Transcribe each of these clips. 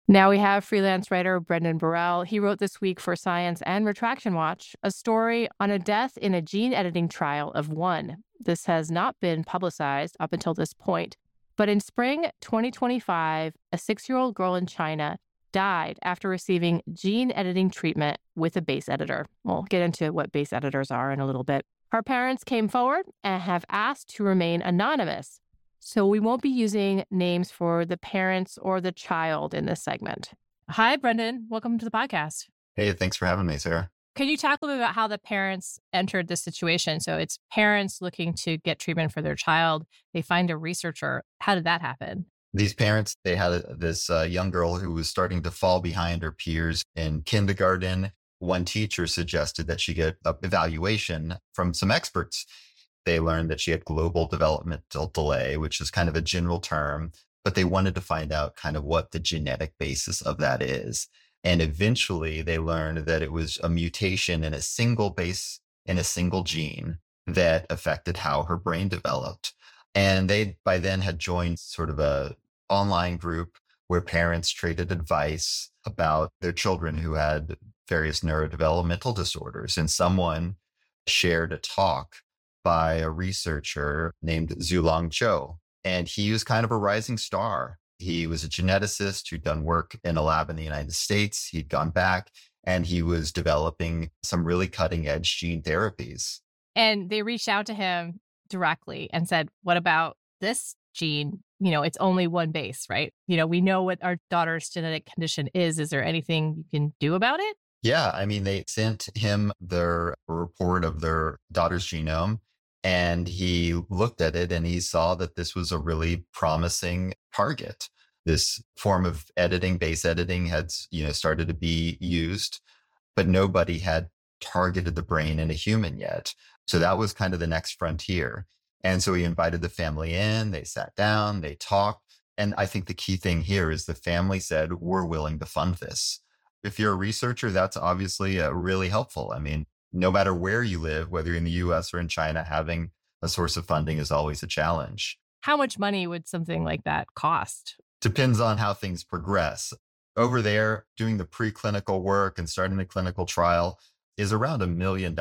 Now we have freelance writer Brendan Burrell. He wrote this week for Science and Retraction Watch a story on a death in a gene editing trial of one. This has not been publicized up until this point, but in spring 2025, a 6-year-old girl in China died after receiving gene editing treatment with a base editor. We'll get into what base editors are in a little bit. Her parents came forward and have asked to remain anonymous. So we won't be using names for the parents or the child in this segment. Hi, Brendan. Welcome to the podcast. Hey, thanks for having me, Sarah. Can you talk a little bit about how the parents entered this situation? So it's parents looking to get treatment for their child. They find a researcher. How did that happen? These parents, they had this young girl who was starting to fall behind her peers in kindergarten. One teacher suggested that she get an evaluation from some experts. They learned that she had global developmental delay, which is kind of a general term, but they wanted to find out kind of what the genetic basis of that is. And eventually they learned that it was a mutation in a single base in a single gene that affected how her brain developed. And they by then had joined sort of a online group where parents traded advice about their children who had various neurodevelopmental disorders. And someone shared a talk by a researcher named Zhulong Zhou. And he was kind of a rising star. He was a geneticist who'd done work in a lab in the United States. He'd gone back and he was developing some really cutting edge gene therapies. And they reached out to him directly and said, what about this gene? It's only one base, right? We know what our daughter's genetic condition is. Is there anything you can do about it? Yeah. I mean, they sent him their report of their daughter's genome. And he looked at it and he saw that this was a really promising target. This form of editing, base editing, had started to be used, but nobody had targeted the brain in a human yet. So that was kind of the next frontier. And so he invited the family in, they sat down, they talked. And I think the key thing here is the family said, we're willing to fund this. If you're a researcher, that's obviously really helpful. I mean, no matter where you live, whether you're in the US or in China, having a source of funding is always a challenge. How much money would something like that cost? Depends on how things progress. Over there, doing the preclinical work and starting the clinical trial is around $1 million.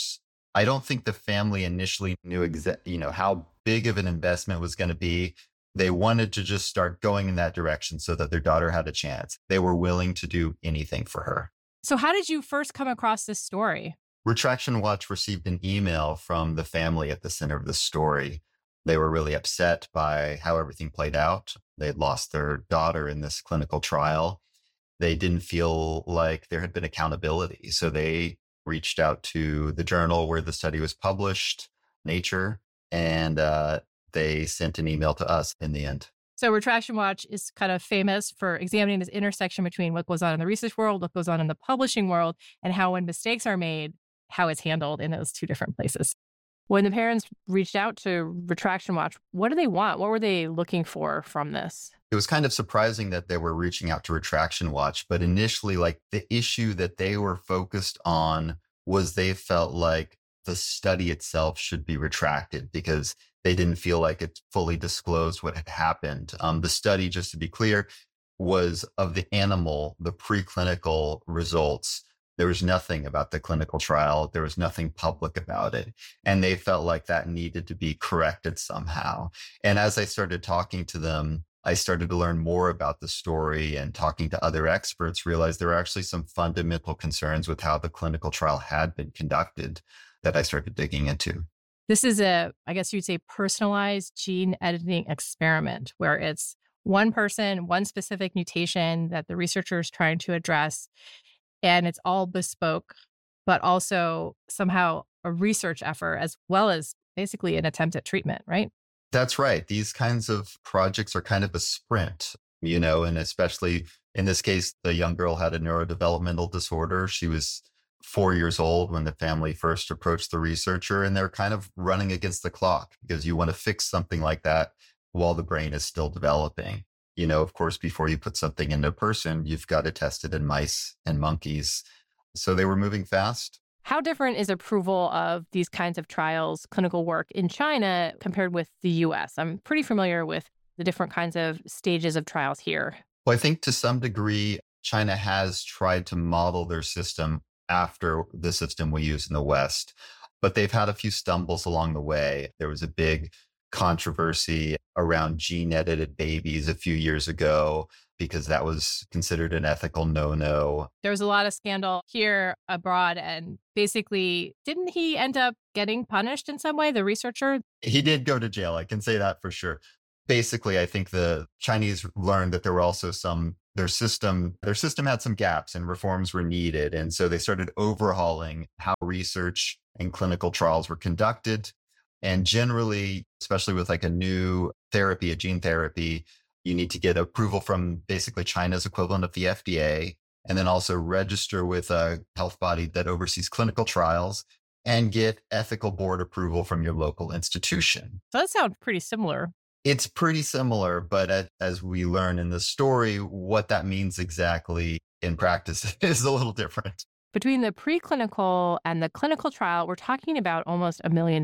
I don't think the family initially knew how big of an investment was going to be. They wanted to just start going in that direction so that their daughter had a chance. They were willing to do anything for her. So how did you first come across this story? Retraction Watch received an email from the family at the center of the story. They were really upset by how everything played out. They had lost their daughter in this clinical trial. They didn't feel like there had been accountability. So they reached out to the journal where the study was published, Nature, and they sent an email to us in the end. So Retraction Watch is kind of famous for examining this intersection between what goes on in the research world, what goes on in the publishing world, and how when mistakes are made, how it's handled in those two different places. When the parents reached out to Retraction Watch, what do they want? What were they looking for from this? It was kind of surprising that they were reaching out to Retraction Watch, but initially, the issue that they were focused on was they felt like the study itself should be retracted because they didn't feel like it fully disclosed what had happened. The study, just to be clear, was of the animal, the preclinical results. There was nothing about the clinical trial. There was nothing public about it. And they felt like that needed to be corrected somehow. And as I started talking to them, I started to learn more about the story, and talking to other experts, realized there were actually some fundamental concerns with how the clinical trial had been conducted that I started digging into. This is I guess you'd say, personalized gene editing experiment where it's one person, one specific mutation that the researcher is trying to address. And it's all bespoke, but also somehow a research effort as well as basically an attempt at treatment, right? That's right. These kinds of projects are kind of a sprint, and especially in this case, the young girl had a neurodevelopmental disorder. She was 4 years old when the family first approached the researcher, and they're kind of running against the clock because you want to fix something like that while the brain is still developing. Of course, before you put something into a person, you've got to test it in mice and monkeys. So they were moving fast. How different is approval of these kinds of trials, clinical work in China compared with the US? I'm pretty familiar with the different kinds of stages of trials here. Well, I think to some degree, China has tried to model their system after the system we use in the West, but they've had a few stumbles along the way. There was a big controversy around gene edited babies a few years ago because that was considered an ethical no-no. There was a lot of scandal here abroad, and basically, didn't he end up getting punished in some way, the researcher? He did go to jail. I can say that for sure. Basically, I think the Chinese learned that there were also their system had some gaps and reforms were needed. And so they started overhauling how research and clinical trials were conducted. And generally, especially with like a new therapy, a gene therapy, you need to get approval from basically China's equivalent of the FDA, and then also register with a health body that oversees clinical trials and get ethical board approval from your local institution. So that sounds pretty similar. It's pretty similar, but as we learn in the story, what that means exactly in practice is a little different. Between the preclinical and the clinical trial, we're talking about almost $1 million.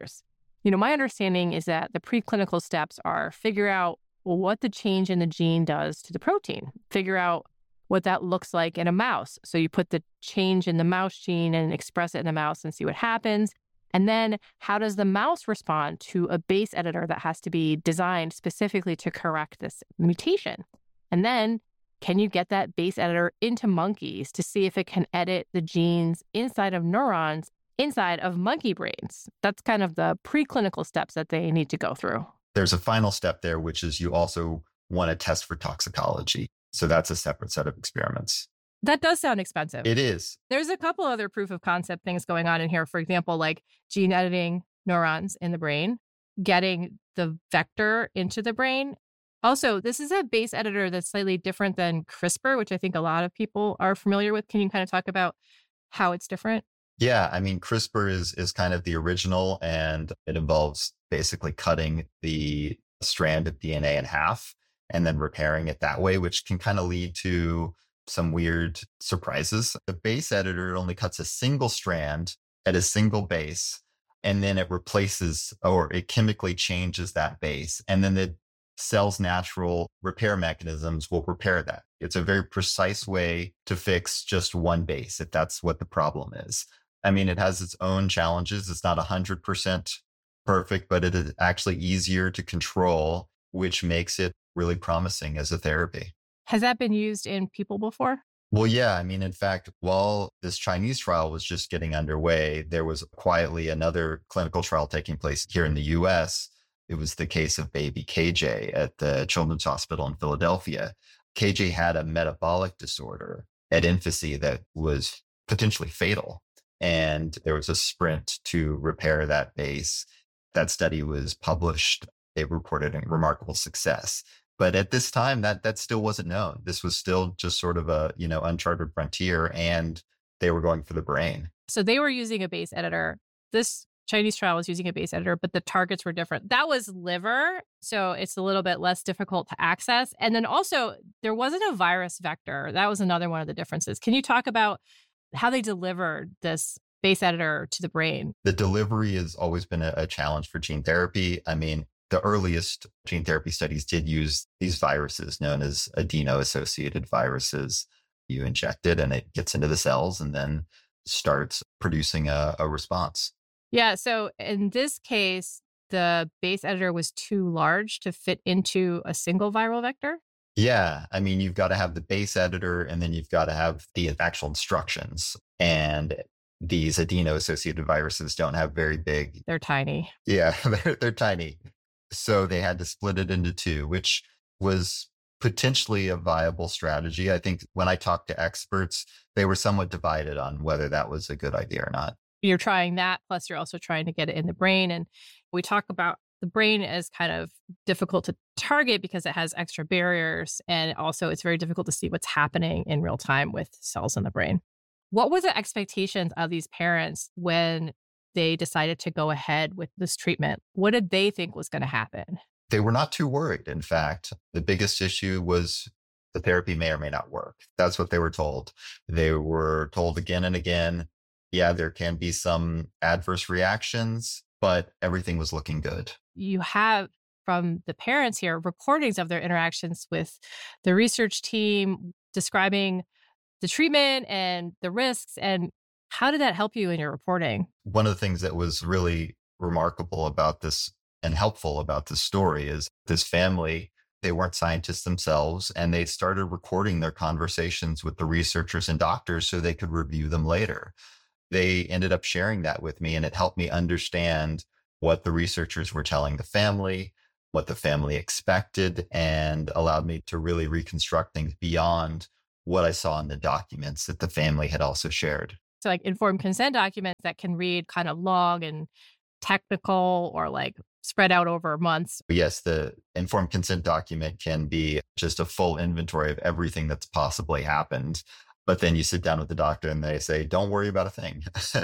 My understanding is that the preclinical steps are figure out what the change in the gene does to the protein, figure out what that looks like in a mouse. So you put the change in the mouse gene and express it in the mouse and see what happens. And then how does the mouse respond to a base editor that has to be designed specifically to correct this mutation? And then can you get that base editor into monkeys to see if it can edit the genes inside of neurons inside of monkey brains? That's kind of the preclinical steps that they need to go through. There's a final step there, which is you also want to test for toxicology. So that's a separate set of experiments. That does sound expensive. It is. There's a couple other proof of concept things going on in here. For example, like gene editing neurons in the brain, getting the vector into the brain. Also, this is a base editor that's slightly different than CRISPR, which I think a lot of people are familiar with. Can you kind of talk about how it's different? Yeah, I mean, CRISPR is kind of the original, and it involves basically cutting the strand of DNA in half and then repairing it that way, which can kind of lead to some weird surprises. The base editor only cuts a single strand at a single base, and then it replaces or it chemically changes that base. And then the cell's natural repair mechanisms will repair that. It's a very precise way to fix just one base, if that's what the problem is. I mean, it has its own challenges. It's not 100% perfect, but it is actually easier to control, which makes it really promising as a therapy. Has that been used in people before? Well, yeah. I mean, in fact, while this Chinese trial was just getting underway, there was quietly another clinical trial taking place here in the US. It was the case of baby KJ at the Children's Hospital in Philadelphia. KJ had a metabolic disorder at infancy that was potentially fatal. And there was a sprint to repair that base. That study was published. They reported a remarkable success. But at this time, that still wasn't known. This was still just sort of a, uncharted frontier, and they were going for the brain. So they were using a base editor. This Chinese trial was using a base editor, but the targets were different. That was liver, so it's a little bit less difficult to access. And then also, there wasn't a virus vector. That was another one of the differences. Can you talk about how they delivered this base editor to the brain? The delivery has always been a challenge for gene therapy. I mean, the earliest gene therapy studies did use these viruses known as adeno-associated viruses. You inject it and it gets into the cells and then starts producing a response. Yeah. So in this case, the base editor was too large to fit into a single viral vector. Yeah. I mean, you've got to have the base editor and then you've got to have the actual instructions. And these adeno-associated viruses don't have very big. They're tiny. Yeah, they're tiny. So they had to split it into two, which was potentially a viable strategy. I think when I talked to experts, they were somewhat divided on whether that was a good idea or not. You're trying that, plus you're also trying to get it in the brain. And we talk about the brain as kind of difficult to target because it has extra barriers. And also it's very difficult to see what's happening in real time with cells in the brain. What were the expectations of these parents when they decided to go ahead with this treatment? What did they think was going to happen? They were not too worried. In fact, the biggest issue was the therapy may or may not work. That's what they were told. They were told again and again, yeah, there can be some adverse reactions, but everything was looking good. You have from the parents here recordings of their interactions with the research team, describing the treatment and the risks. And how did that help you in your reporting? One of the things that was really remarkable about this and helpful about this story is this family, they weren't scientists themselves, and they started recording their conversations with the researchers and doctors so they could review them later. They ended up sharing that with me, and it helped me understand what the researchers were telling the family, what the family expected, and allowed me to really reconstruct things beyond what I saw in the documents that the family had also shared. So like informed consent documents that can read kind of long and technical or like spread out over months. But yes, the informed consent document can be just a full inventory of everything that's possibly happened. But then you sit down with the doctor and they say, don't worry about a thing.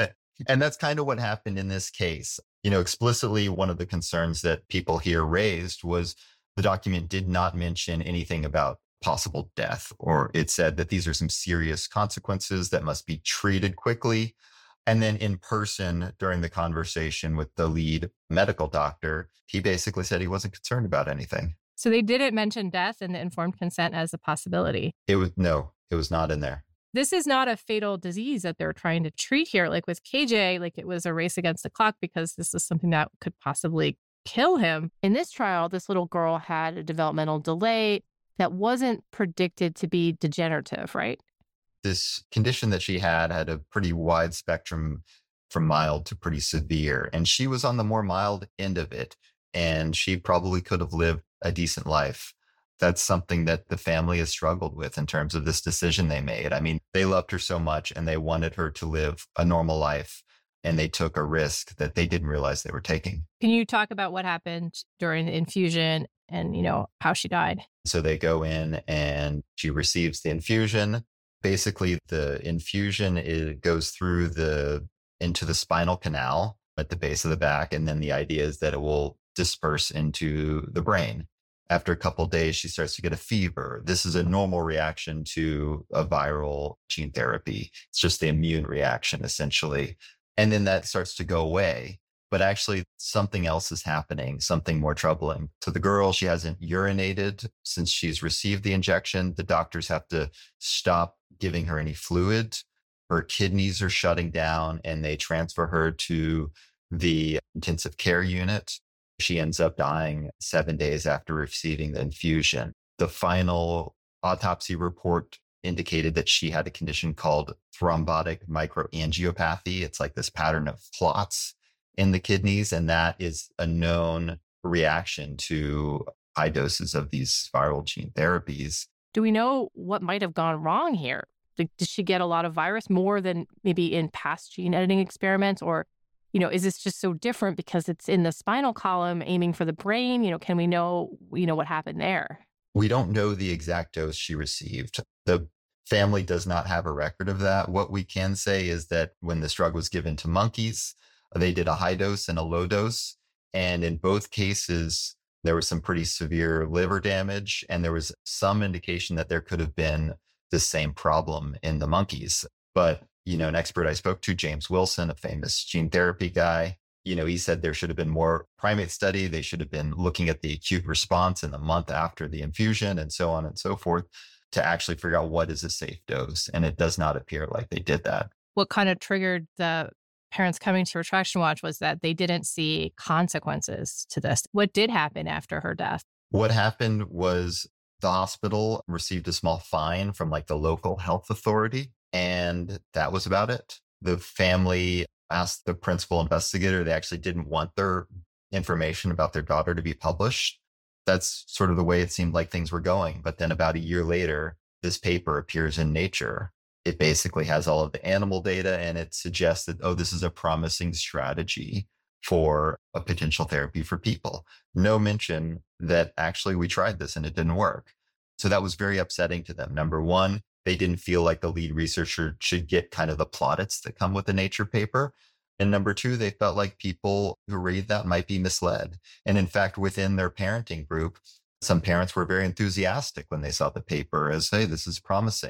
And that's kind of what happened in this case. Explicitly, one of the concerns that people here raised was the document did not mention anything about possible death, or it said that these are some serious consequences that must be treated quickly. And then in person during the conversation with the lead medical doctor, he basically said he wasn't concerned about anything. So they didn't mention death in the informed consent as a possibility. It was not in there. This is not a fatal disease that they're trying to treat here. Like with KJ, like it was a race against the clock because this is something that could possibly kill him. In this trial, this little girl had a developmental delay that wasn't predicted to be degenerative, right? This condition that she had a pretty wide spectrum from mild to pretty severe. And she was on the more mild end of it. And she probably could have lived a decent life. That's something that the family has struggled with in terms of this decision they made. I mean, they loved her so much and they wanted her to live a normal life. And they took a risk that they didn't realize they were taking. Can you talk about what happened during the infusion and, how she died? So they go in and she receives the infusion. Basically, the infusion goes through into the spinal canal at the base of the back. And then the idea is that it will disperse into the brain. After a couple of days, she starts to get a fever. This is a normal reaction to a viral gene therapy. It's just the immune reaction, essentially. And then that starts to go away. But actually, something else is happening, something more troubling. So the girl, she hasn't urinated since she's received the injection. The doctors have to stop giving her any fluid. Her kidneys are shutting down, and they transfer her to the intensive care unit. She ends up dying 7 days after receiving the infusion. The final autopsy report indicated that she had a condition called thrombotic microangiopathy. It's like this pattern of clots in the kidneys, and that is a known reaction to high doses of these viral gene therapies. Do we know what might have gone wrong here? Did she get a lot of virus, more than maybe in past gene editing experiments? Or, is this just so different because it's in the spinal column aiming for the brain? Can we know, what happened there? We don't know the exact dose she received. The family does not have a record of that. What we can say is that when this drug was given to monkeys, they did a high dose and a low dose. And in both cases, there was some pretty severe liver damage. And there was some indication that there could have been the same problem in the monkeys. But, an expert I spoke to, James Wilson, a famous gene therapy guy, he said there should have been more primate study. They should have been looking at the acute response in the month after the infusion and so on and so forth to actually figure out what is a safe dose. And it does not appear like they did that. What kind of triggered the parents coming to Retraction Watch was that they didn't see consequences to this. What did happen after her death? What happened was the hospital received a small fine from the local health authority, and that was about it. The family asked the principal investigator. They actually didn't want their information about their daughter to be published. That's sort of the way it seemed like things were going. But then about a year later, this paper appears in Nature. It basically has all of the animal data, and it suggests that, this is a promising strategy for a potential therapy for people. No mention that actually we tried this and it didn't work. So that was very upsetting to them. Number one, they didn't feel like the lead researcher should get kind of the plaudits that come with a Nature paper. And number two, they felt like people who read that might be misled. And in fact, within their parenting group, some parents were very enthusiastic when they saw the paper as, hey, this is promising.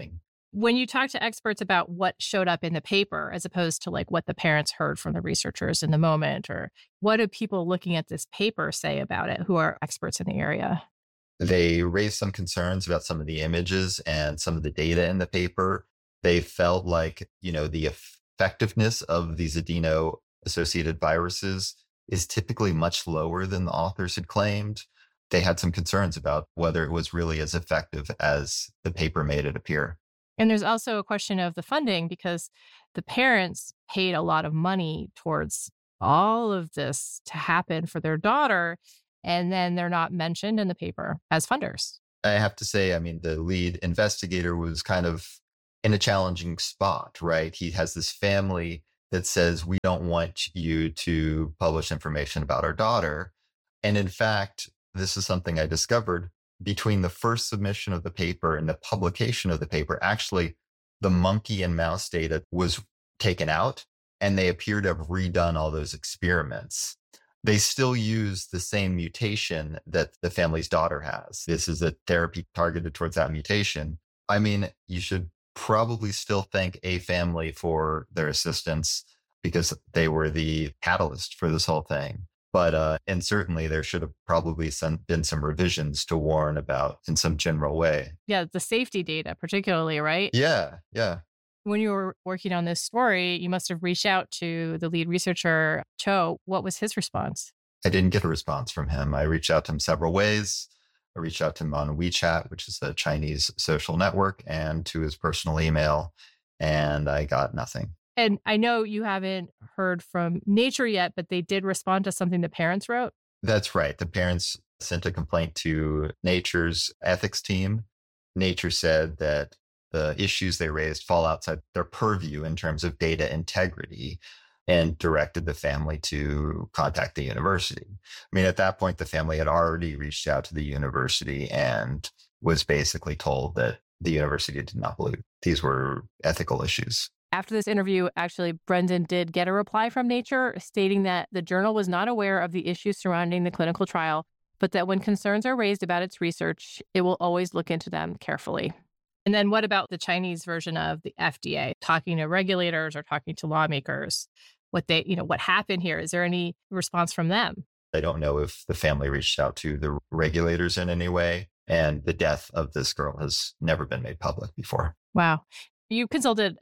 When you talk to experts about what showed up in the paper, as opposed to like what the parents heard from the researchers in the moment, or what do people looking at this paper say about it who are experts in the area? They raised some concerns about some of the images and some of the data in the paper. They felt like, the effectiveness of these adeno-associated viruses is typically much lower than the authors had claimed. They had some concerns about whether it was really as effective as the paper made it appear. And there's also a question of the funding, because the parents paid a lot of money towards all of this to happen for their daughter, and then they're not mentioned in the paper as funders. I have to say, the lead investigator was kind of in a challenging spot, right? He has this family that says, we don't want you to publish information about our daughter. And in fact, this is something I discovered between the first submission of the paper and the publication of the paper. Actually, the monkey and mouse data was taken out, and they appear to have redone all those experiments. They still use the same mutation that the family's daughter has. This is a therapy targeted towards that mutation. You should probably still thank a family for their assistance, because they were the catalyst for this whole thing. But and certainly there should have probably been some revisions to warn about in some general way. Yeah, the safety data particularly, right? Yeah. When you were working on this story, you must have reached out to the lead researcher, Cho. What was his response? I didn't get a response from him. I reached out to him several ways. I reached out to him on WeChat, which is a Chinese social network, and to his personal email, and I got nothing. And I know you haven't heard from Nature yet, but they did respond to something the parents wrote. That's right. The parents sent a complaint to Nature's ethics team. Nature said that the issues they raised fall outside their purview in terms of data integrity, and directed the family to contact the university. At that point, the family had already reached out to the university and was basically told that the university did not believe these were ethical issues. After this interview, actually, Brendan did get a reply from Nature stating that the journal was not aware of the issues surrounding the clinical trial, but that when concerns are raised about its research, it will always look into them carefully. And then what about the Chinese version of the FDA, talking to regulators or talking to lawmakers? What happened here? Is there any response from them? I don't know if the family reached out to the regulators in any way, and the death of this girl has never been made public before. Wow. You consulted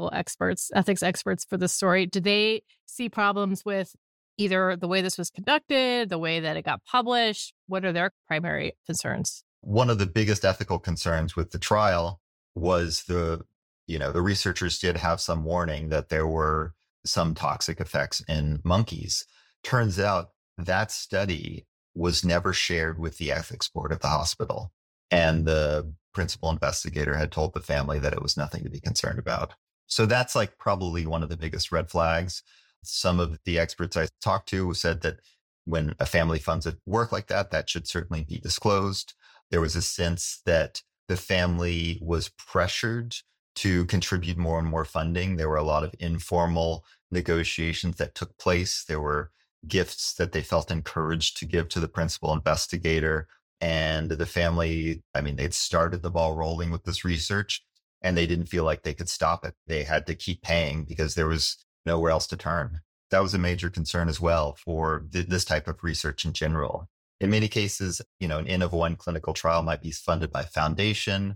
ethics experts for this story. Did they see problems with either the way this was conducted, the way that it got published? What are their primary concerns? One of the biggest ethical concerns with the trial was the researchers did have some warning that there were some toxic effects in monkeys. Turns out that study was never shared with the ethics board at the hospital. And the principal investigator had told the family that it was nothing to be concerned about. So that's probably one of the biggest red flags. Some of the experts I talked to said that when a family funds a work like that, that should certainly be disclosed. There was a sense that the family was pressured to contribute more and more funding. There were a lot of informal negotiations that took place. There were gifts that they felt encouraged to give to the principal investigator. And the family, they'd started the ball rolling with this research, and they didn't feel like they could stop it. They had to keep paying because there was nowhere else to turn. That was a major concern as well for this type of research in general. In many cases, an N of 1 clinical trial might be funded by a foundation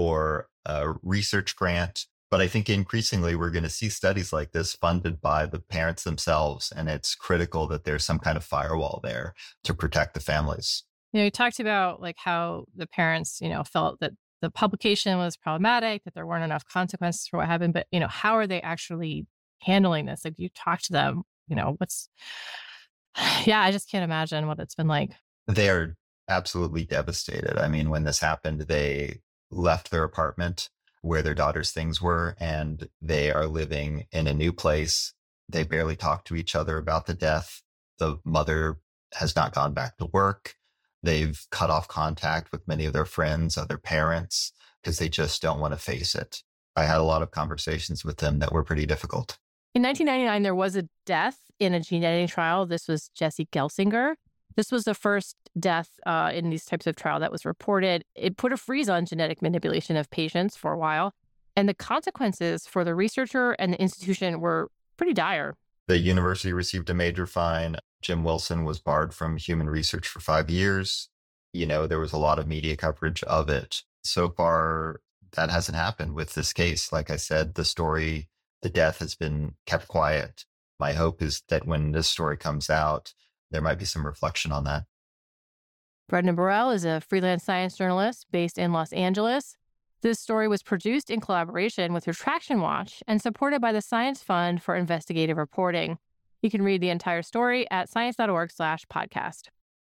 or a research grant. But I think increasingly we're going to see studies like this funded by the parents themselves. And it's critical that there's some kind of firewall there to protect the families. You talked about how the parents, felt that the publication was problematic, that there weren't enough consequences for what happened. But, how are they actually handling this? You talk to them, I just can't imagine what it's been like. They are absolutely devastated. When this happened, they left their apartment where their daughter's things were, and they are living in a new place. They barely talk to each other about the death. The mother has not gone back to work. They've cut off contact with many of their friends, other parents, because they just don't want to face it. I had a lot of conversations with them that were pretty difficult. In 1999, there was a death in a gene editing trial. This was Jesse Gelsinger. This was the first death in these types of trial that was reported. It put a freeze on genetic manipulation of patients for a while. And the consequences for the researcher and the institution were pretty dire. The university received a major fine. Jim Wilson was barred from human research for 5 years. There was a lot of media coverage of it. So far, that hasn't happened with this case. Like I said, the death has been kept quiet. My hope is that when this story comes out, there might be some reflection on that. Brendan Burrell is a freelance science journalist based in Los Angeles. This story was produced in collaboration with Retraction Watch and supported by the Science Fund for Investigative Reporting. You can read the entire story at science.org/podcast.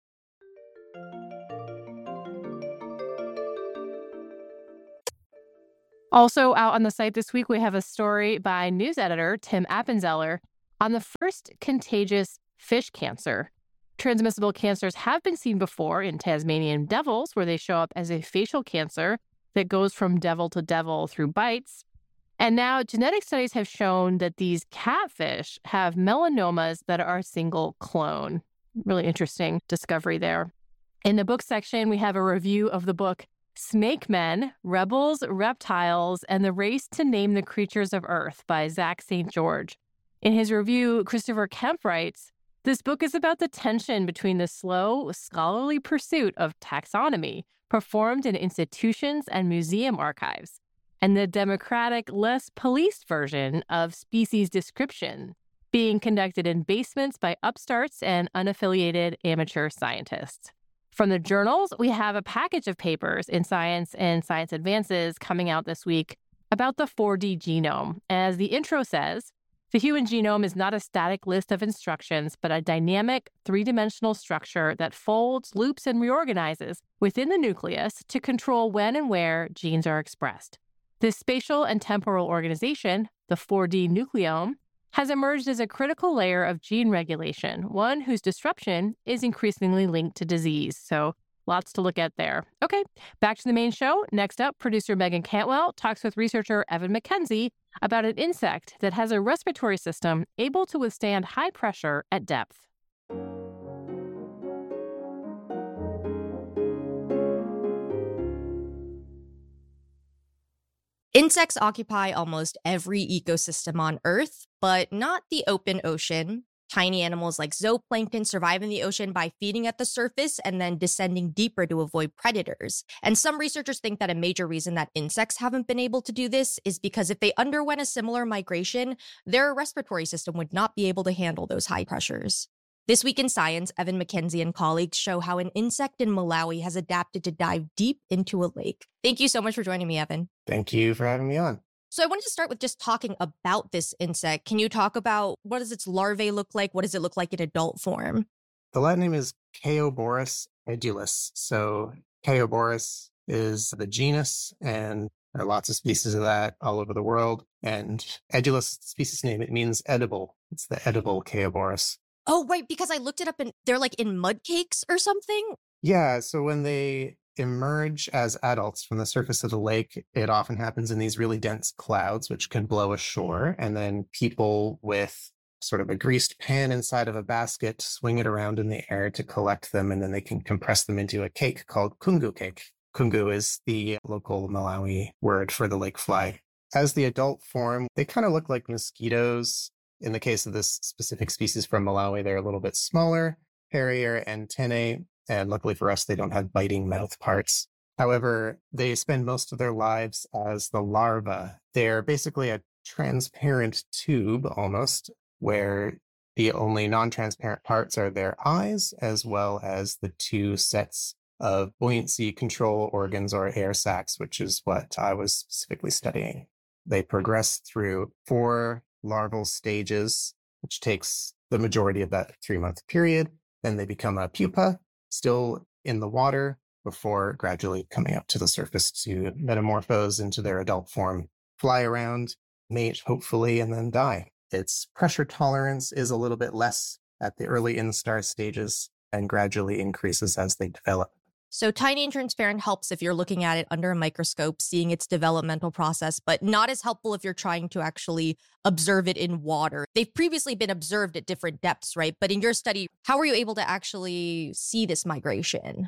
Also out on the site this week, we have a story by news editor Tim Appenzeller on the first contagious fish cancer. Transmissible cancers have been seen before in Tasmanian devils, where they show up as a facial cancer that goes from devil to devil through bites. And now genetic studies have shown that these catfish have melanomas that are a single clone. Really interesting discovery there. In the book section, we have a review of the book Snake Men, Rebels, Reptiles, and the Race to Name the Creatures of Earth by Zach St. George. In his review, Christopher Kemp writes, "This book is about the tension between the slow, scholarly pursuit of taxonomy performed in institutions and museum archives and the democratic, less policed version of species description being conducted in basements by upstarts and unaffiliated amateur scientists." From the journals, we have a package of papers in Science and Science Advances coming out this week about the 4D genome. As the intro says, the human genome is not a static list of instructions, but a dynamic, three-dimensional structure that folds, loops, and reorganizes within the nucleus to control when and where genes are expressed. This spatial and temporal organization, the 4D nucleome, has emerged as a critical layer of gene regulation, one whose disruption is increasingly linked to disease. So lots to look at there. Okay, back to the main show. Next up, producer Megan Cantwell talks with researcher Evan McKenzie about an insect that has a respiratory system able to withstand high pressure at depth. Insects occupy almost every ecosystem on Earth, but not the open ocean. Tiny animals like zooplankton survive in the ocean by feeding at the surface and then descending deeper to avoid predators. And some researchers think that a major reason that insects haven't been able to do this is because if they underwent a similar migration, their respiratory system would not be able to handle those high pressures. This week in science, Evan McKenzie and colleagues show how an insect in Malawi has adapted to dive deep into a lake. Thank you so much for joining me, Evan. Thank you for having me on. So I wanted to start with just talking about this insect. Can you talk about what does its larvae look like? What does it look like in adult form? The Latin name is Chaeoborus edulis. So Chaeoborus is the genus, and there are lots of species of that all over the world. And edulis, species name, it means edible. It's the edible Chaeoborus. Oh, right, because I looked it up and they're like in mud cakes or something? Yeah, so when they emerge as adults from the surface of the lake, it often happens in these really dense clouds, which can blow ashore. And then people with sort of a greased pan inside of a basket swing it around in the air to collect them, and then they can compress them into a cake called kungu cake. Kungu is the local Malawi word for the lake fly. As the adult form, they kind of look like mosquitoes. In the case of this specific species from Malawi, they're a little bit smaller, hairier antennae, and luckily for us, they don't have biting mouth parts. However, they spend most of their lives as the larva. They're basically a transparent tube, almost, where the only non-transparent parts are their eyes, as well as the two sets of buoyancy control organs or air sacs, which is what I was specifically studying. They progress through 4 larval stages, which takes the majority of that 3-month period. Then they become a pupa, still in the water, before gradually coming up to the surface to metamorphose into their adult form, fly around, mate, hopefully, and then die. Its pressure tolerance is a little bit less at the early instar stages and gradually increases as they develop. So tiny and transparent helps if you're looking at it under a microscope, seeing its developmental process, but not as helpful if you're trying to actually observe it in water. They've previously been observed at different depths, right? But in your study, how were you able to actually see this migration?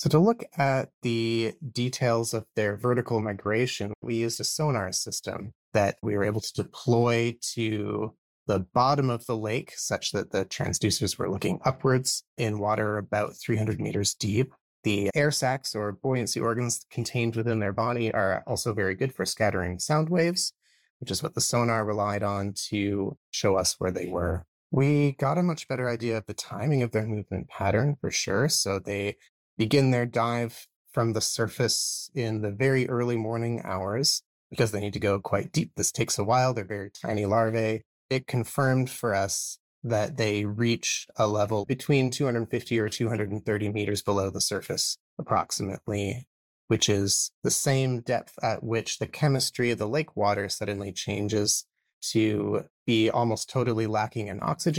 So to look at the details of their vertical migration, we used a sonar system that we were able to deploy to the bottom of the lake such that the transducers were looking upwards in water about 300 meters deep. The air sacs or buoyancy organs contained within their body are also very good for scattering sound waves, which is what the sonar relied on to show us where they were. We got a much better idea of the timing of their movement pattern for sure. So they begin their dive from the surface in the very early morning hours because they need to go quite deep. This takes a while. They're very tiny larvae. It confirmed for us that they reach a level between 250 or 230 meters below the surface, approximately, which is the same depth at which the chemistry of the lake water suddenly changes to be almost totally lacking in oxygen